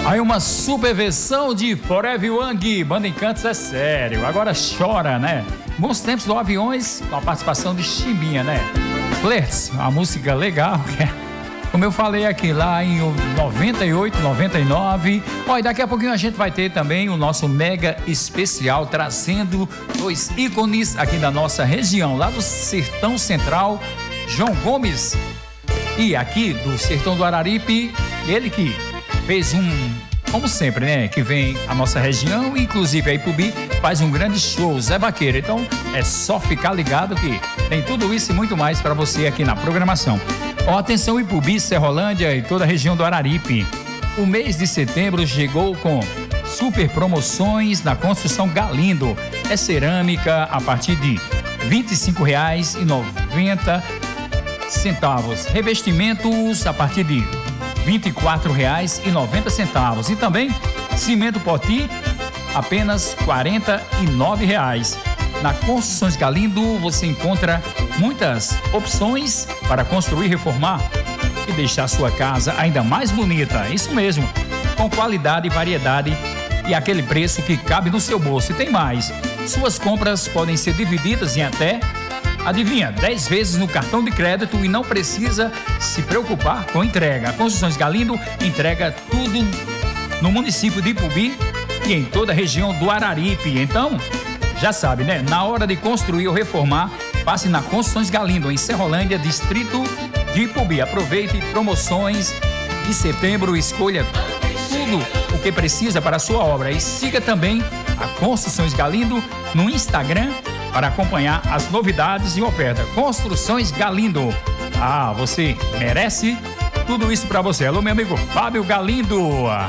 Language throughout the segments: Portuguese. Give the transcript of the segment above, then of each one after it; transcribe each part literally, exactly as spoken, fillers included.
Aí uma super versão de Forever Young, Banda Encantos é sério, agora chora, né? Bons tempos do Aviões, com a participação de Chimbinha, né? Flirts, uma música legal, como eu falei aqui, lá em noventa e oito, noventa e nove. Ó, e daqui a pouquinho a gente vai ter também o nosso mega especial, trazendo dois ícones aqui da nossa região, lá do Sertão Central, João Gomes, e aqui do Sertão do Araripe, ele que fez um, como sempre, né, que vem a nossa região, inclusive a Ipubi, faz um grande show, Zé Vaqueiro. Então é só ficar ligado que tem tudo isso e muito mais para você aqui na programação. Ó, atenção Ipubi, Serrolândia e toda a região do Araripe. O mês de setembro chegou com super promoções na construção Galindo. É cerâmica a partir de vinte e cinco reais e noventa centavos. Revestimentos a partir de vinte e quatro reais e noventa centavos. E também cimento Poti, apenas quarenta e nove reais. Na Construções Galindo você encontra muitas opções para construir, reformar e deixar sua casa ainda mais bonita. Isso mesmo, com qualidade e variedade e aquele preço que cabe no seu bolso. E tem mais, suas compras podem ser divididas em até, adivinha, dez vezes no cartão de crédito e não precisa se preocupar com entrega. A Construções Galindo entrega tudo no município de Ipubi e em toda a região do Araripe. Então, já sabe, né? Na hora de construir ou reformar, passe na Construções Galindo, em Serrolândia, distrito de Ipubi. Aproveite promoções de setembro, escolha tudo o que precisa para a sua obra. E siga também a Construções Galindo no Instagram para acompanhar as novidades e ofertas. Construções Galindo. Ah, você merece tudo isso para você. Alô, meu amigo Fábio Galindo.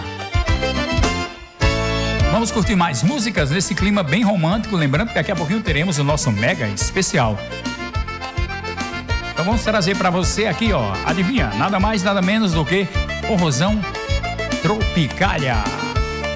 Vamos curtir mais músicas nesse clima bem romântico. Lembrando que daqui a pouquinho teremos o nosso mega especial. Então vamos trazer para você aqui, ó. Adivinha? Nada mais, nada menos do que o Rosão Tropicália.